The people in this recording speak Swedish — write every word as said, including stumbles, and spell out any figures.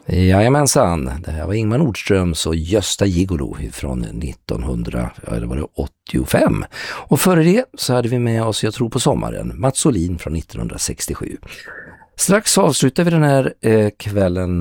Jajamensan, det här var Ingmar Nordströms och Gösta Gigolo från nittonhundraåttiofem. Och före det så hade vi med oss Jag tror på sommaren, Mats Olin från nittonhundrasextiosju. Strax avslutar vi den här eh, kvällen